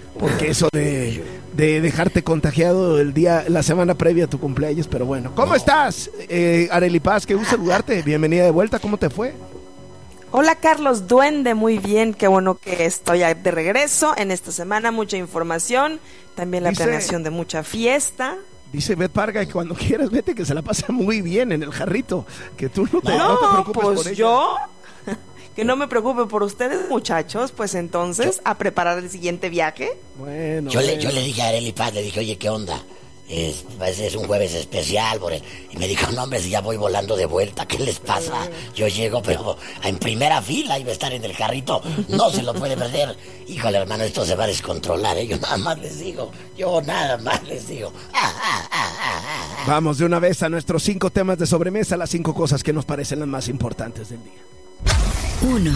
porque eso de dejarte contagiado la semana previa a tu cumpleaños, pero bueno. ¿Cómo estás, Arely Paz? Qué gusto saludarte, bienvenida de vuelta, ¿cómo te fue? Hola Carlos Duende, muy bien, qué bueno que estoy de regreso en esta semana, mucha información, también la planeación de mucha fiesta. Dice Bet Parga que cuando quieras vete, que se la pasa muy bien en el jarrito, que tú no te preocupes pues por ella. Yo, que no me preocupe por ustedes muchachos, pues entonces a preparar el siguiente viaje. Bueno, yo le dije a Arely Paz, le dije, oye, ¿qué onda? Es un jueves especial, y me dijo, no hombre, si ya voy volando de vuelta, ¿qué les pasa? Yo llego, pero en primera fila iba a estar en el carrito, no se lo puede perder. Híjole, hermano, esto se va a descontrolar, yo nada más les digo. Vamos de una vez a nuestros 5 temas de sobremesa, las 5 cosas que nos parecen las más importantes del día. 1.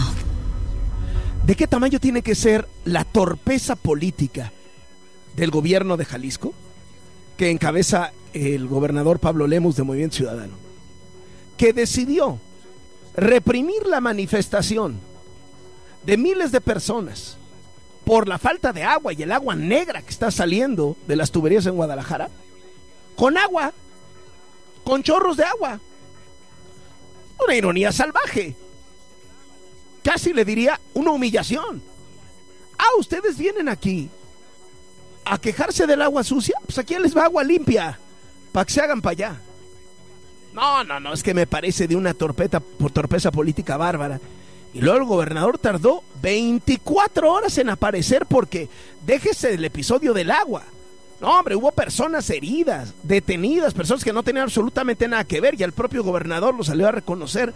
¿De qué tamaño tiene que ser la torpeza política del gobierno de Jalisco, que encabeza el gobernador Pablo Lemus de Movimiento Ciudadano, que decidió reprimir la manifestación de miles de personas por la falta de agua y el agua negra que está saliendo de las tuberías en Guadalajara, con agua, con chorros de agua? Una ironía salvaje, casi le diría una humillación. Ustedes vienen aquí a quejarse del agua sucia, pues aquí les va agua limpia, para que se hagan para allá. No, es que me parece de una torpeza política bárbara. Y luego el gobernador tardó 24 horas en aparecer, porque déjese del episodio del agua. No, hombre, hubo personas heridas, detenidas, personas que no tenían absolutamente nada que ver, y el propio gobernador lo salió a reconocer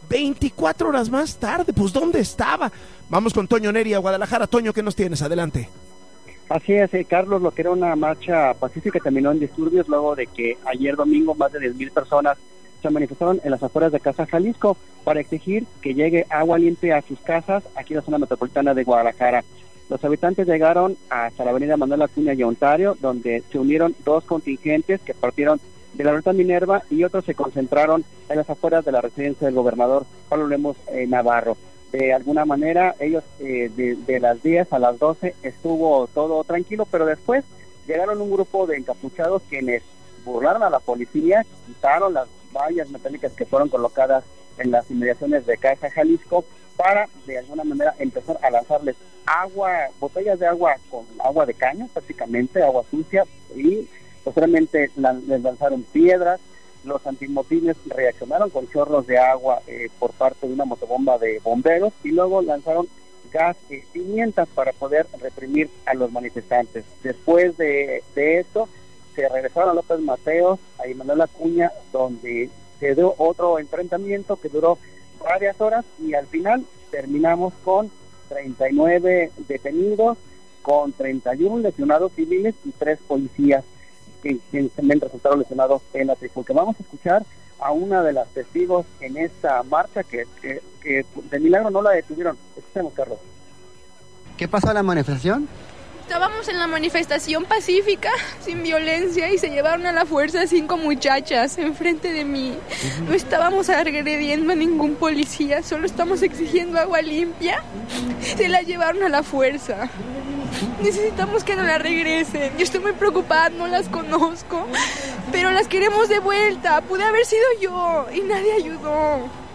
24 horas más tarde. Pues ¿dónde estaba? Vamos con Toño Neri a Guadalajara. Toño, ¿qué nos tienes? Adelante. Así es, Carlos, lo que era una marcha pacífica terminó en disturbios luego de que ayer domingo más de 10,000 personas se manifestaron en las afueras de Casa Jalisco para exigir que llegue agua limpia a sus casas aquí en la zona metropolitana de Guadalajara. Los habitantes llegaron hasta la avenida Manuel Acuña y Ontario, donde se unieron 2 contingentes que partieron de la ruta Minerva y otros se concentraron en las afueras de la residencia del gobernador Pablo Lemus Navarro. De alguna manera, ellos de las 10 a las 12 estuvo todo tranquilo, pero después llegaron un grupo de encapuchados quienes burlaron a la policía, quitaron las vallas metálicas que fueron colocadas en las inmediaciones de Casa Jalisco para, de alguna manera, empezar a lanzarles botellas de agua con agua de caño, prácticamente agua sucia, y posteriormente les lanzaron piedras. Los antimotines reaccionaron con chorros de agua por parte de una motobomba de bomberos, y luego lanzaron gas pimientas para poder reprimir a los manifestantes. Después de esto, se regresaron a López Mateos, a Manuel Acuña, donde se dio otro enfrentamiento que duró varias horas, y al final terminamos con 39 detenidos, con 31 lesionados civiles y 3 policías que también resultaron lesionados en la trifulca. Vamos a escuchar a una de las testigos en esta marcha que de milagro no la detuvieron. Escuchemos, Carlos. ¿Qué pasó en la manifestación? Estábamos en la manifestación pacífica, sin violencia, y se llevaron a la fuerza 5 muchachas enfrente de mí. No estábamos agrediendo a ningún policía, solo estamos exigiendo agua limpia. Se la llevaron a la fuerza. Necesitamos que nos la regresen. Yo estoy muy preocupada, no las conozco, pero las queremos de vuelta. Pude haber sido yo y nadie ayudó.